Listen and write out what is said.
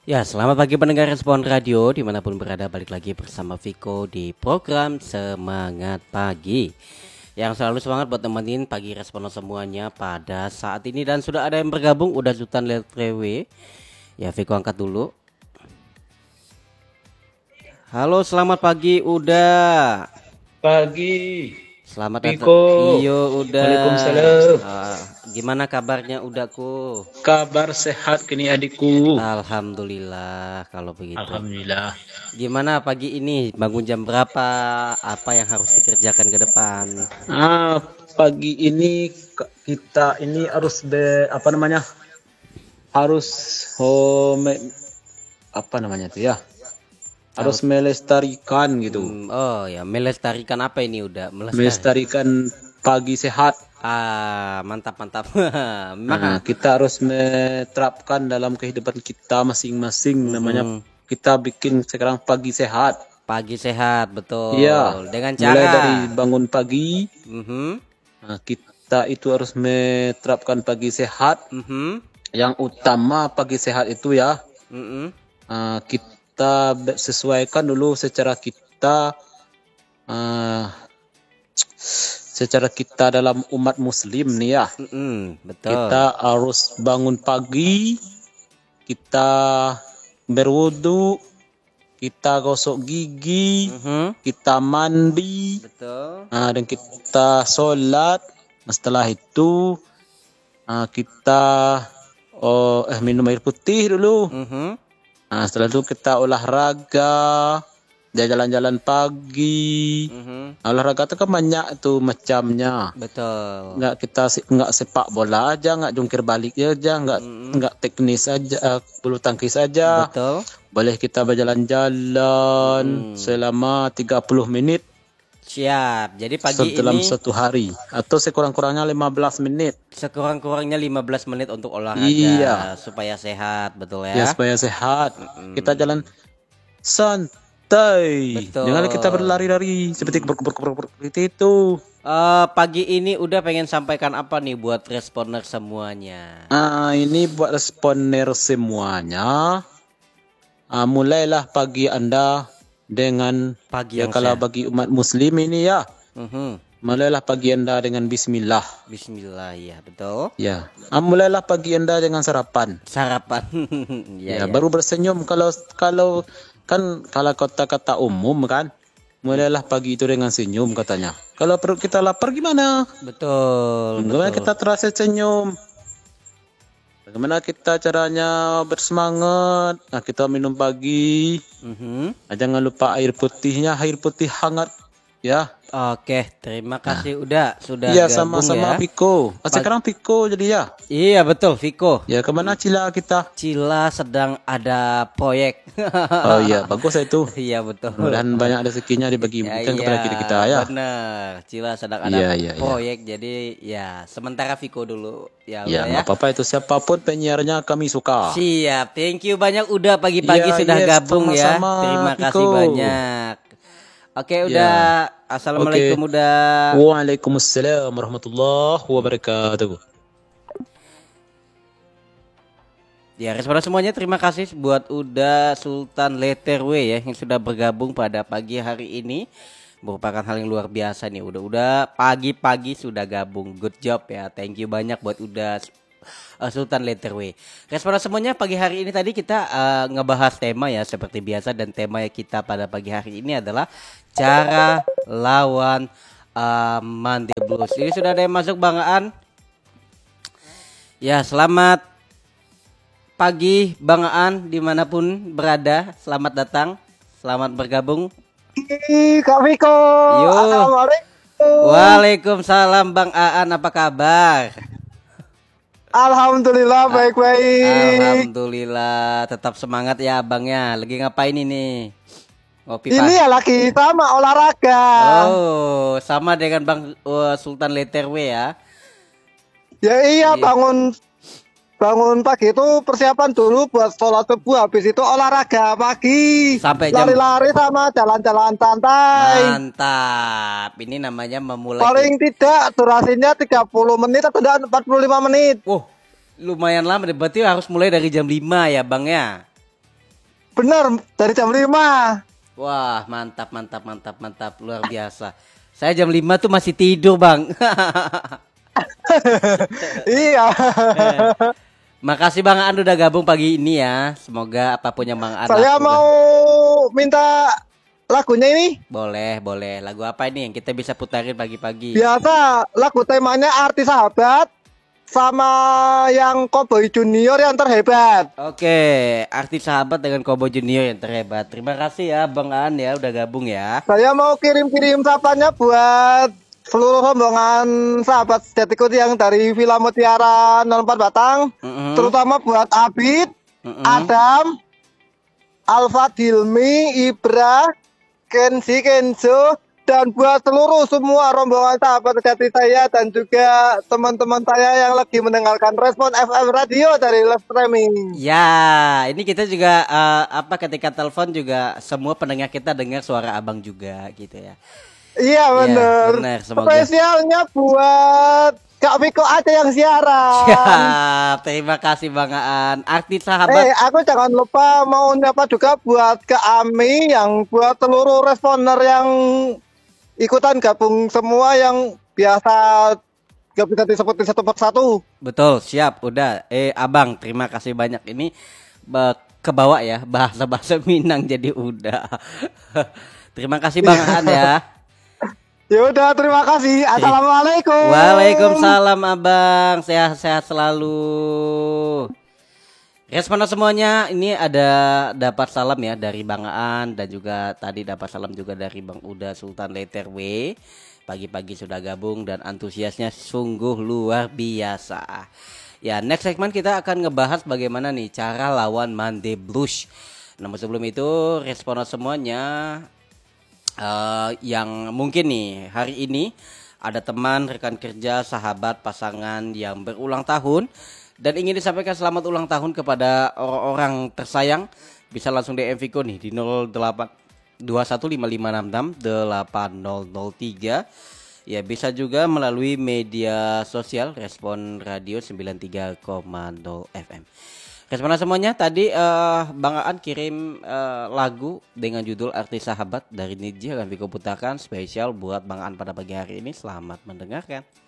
Ya, selamat pagi pendengar Respon Radio dimanapun berada, balik lagi bersama Viko di program Semangat Pagi yang selalu semangat buat temenin pagi Respon semuanya pada saat ini. Dan sudah ada yang bergabung, udah Sultan Letrewe. Ya, Viko angkat dulu. Halo, selamat pagi, udah. Pagi, Selamat datang. Viko. Iyo, udah. Waalaikumsalam. Gimana kabarnya, udahku? Kabar sehat kini adikku. Alhamdulillah kalau begitu. Alhamdulillah. Gimana pagi ini? Bangun jam berapa? Apa yang harus dikerjakan ke depan? Pagi ini kita ini harus harus harus melestarikan gitu. Oh ya, melestarikan apa ini udah? Melestarikan pagi sehat. Mantap. Kita harus menerapkan dalam kehidupan kita masing-masing. Namanya kita bikin sekarang pagi sehat. Pagi sehat, betul. Iya. Dengan cara mulai dari bangun pagi. Kita itu harus menerapkan pagi sehat. Yang utama pagi sehat itu ya. Kita sesuaikan dulu secara kita dalam umat muslim nih ya. Betul. Kita harus bangun pagi, kita berwudu, kita gosok gigi, kita mandi, betul. Dan kita sholat. Setelah itu kita minum air putih dulu. Setelah itu kita olahraga, jalan-jalan pagi. Olahraga itu kan banyak tuh macamnya. Betul. Nggak sepak bola aja, nggak jungkir balik aja, nggak teknis aja, bulu tangkis aja. Betul. Boleh kita berjalan-jalan selama 30 menit. Siap. Jadi pagi dalam ini satu hari atau sekurang-kurangnya 15 menit. Sekurang-kurangnya 15 menit untuk olahraga. Iya. Supaya sehat, betul ya. Ya, supaya sehat. Kita jalan santai. Betul. Jangan kita berlari-lari seperti itu. Pagi ini udah pengen sampaikan apa nih buat responer semuanya? Ini buat responer semuanya. Mulailah pagi Anda dengan Pagi yang kalau sehat. bagi umat muslim ini ya. Mulailah pagi Anda dengan bismillah. Bismillah, ya betul. Ya. Mulailah pagi Anda dengan sarapan. Ya. Baru bersenyum kalau kata-kata umum kan. Mulailah pagi itu dengan senyum katanya. Kalau perut kita lapar gimana? Betul. Bagaimana kita terasa senyum? Bagaimana kita caranya bersemangat? Kita minum pagi. Jangan lupa air putihnya, air putih hangat ya. Oke, terima kasih sudah Iya, gabung sama-sama ya. Viko. Sekarang Viko jadi ya. Iya betul, Viko. Ya, kemana Cila kita? Cila sedang ada proyek. Oh iya, bagus itu. Iya betul. Mudah-mudahan banyak rezekinya dibagi-bagikan kepada kita ya. Benar, Cila sedang ada proyek, jadi ya sementara Viko dulu ya. Ya, nggak apa-apa itu, siapapun penyiarnya kami suka. Siap, thank you banyak udah pagi-pagi sudah gabung ya. Terima kasih banyak. Oke, udah. Assalamualaikum udah. Waalaikumsalam warahmatullahi wabarakatuh. Ya, respon semuanya terima kasih buat udah Sultan Letterway ya yang sudah bergabung pada pagi hari ini. Merupakan hal yang luar biasa nih, udah pagi-pagi sudah gabung. Good job ya. Thank you banyak buat udah Sultan Letterway. Respon semuanya pagi hari ini tadi kita ngebahas tema ya seperti biasa, dan tema kita pada pagi hari ini adalah cara lawan Monday Blues. Ini sudah ada yang masuk Bang Aan. Ya, selamat pagi Bang Aan dimanapun berada. Selamat datang, selamat bergabung. Kak Viko. Assalamualaikum. Waalaikumsalam Bang Aan, apa kabar? Alhamdulillah baik-baik. Alhamdulillah, tetap semangat ya abangnya. Lagi ngapain ini? Ngopi ini ya lagi sama olahraga. Oh, sama dengan Bang Sultan Letterway ya. Ya iya, bangun pagi itu persiapan dulu buat sholat subuh, habis itu olahraga pagi. Sampai jam lari-lari sama jalan-jalan santai. Mantap. Ini namanya memulai. Paling tidak durasinya 30 menit atau 45 menit. Lumayan lama deh. Berarti harus mulai dari jam 5 ya, Bang ya. Bener, dari jam 5. Wah, mantap, mantap, mantap, mantap, luar biasa. Saya jam 5 tuh masih tidur, Bang. Iya. Makasih Bang Aan udah gabung pagi ini ya. Semoga apapun yang Bang Aan Saya lakukan. mau minta lagunya ini. Boleh, boleh. Lagu apa ini yang kita bisa putarin pagi-pagi? Biasa lagu temanya Arti Sahabat sama yang Cowboy Junior yang terhebat. Oke, Arti Sahabat dengan Kobo Junior yang terhebat. Terima kasih ya Bang Aan ya udah gabung ya. Saya mau kirim-kirim sapanya buat seluruh rombongan sahabat sejatiku yang dari Villa Mutiara 04 Batang, terutama buat Abid, Adam, Alfa Dilmi, Ibra, Kenzi, Kenzo, dan buat seluruh semua rombongan sahabat sejati saya dan juga teman-teman saya yang lagi mendengarkan Respon FM Radio dari live streaming. Ya, ini kita juga ketika telepon juga semua pendengar kita dengar suara Abang juga gitu ya. Iya bener. Bener, semoga. Spesialnya buat Kak Viko aja yang siaran. Siap, terima kasih Bang Aan. Arti Sahabat. Aku jangan lupa mau nyapa juga buat Kak Ami, yang buat seluruh responder yang ikutan gabung semua yang biasa gak bisa disebutin satu persatu. Betul, siap, udah. Abang, terima kasih banyak. Ini kebawa ya, bahasa-bahasa Minang jadi udah. Terima kasih Bang Aan ya. Ya udah, terima kasih. Assalamualaikum. Waalaikumsalam Abang. Sehat-sehat selalu. Respon semuanya, ini ada dapat salam ya dari Bang Aan dan juga tadi dapat salam juga dari Bang Uda Sultan Letter W. Pagi-pagi sudah gabung dan antusiasnya sungguh luar biasa. Ya, next segmen kita akan ngebahas bagaimana nih cara lawan Monday Blues. Namun sebelum itu, respon semuanya yang mungkin nih hari ini ada teman, rekan kerja, sahabat, pasangan yang berulang tahun dan ingin disampaikan selamat ulang tahun kepada orang-orang tersayang, bisa langsung DM Viko nih di 082155668003. Ya, bisa juga melalui media sosial Respon Radio 93,0 FM. Respon semuanya tadi Bang Aan kirim lagu dengan judul Arti Sahabat dari Nidji akan Viko putarkan spesial buat Bang Aan pada pagi hari ini. Selamat mendengarkan.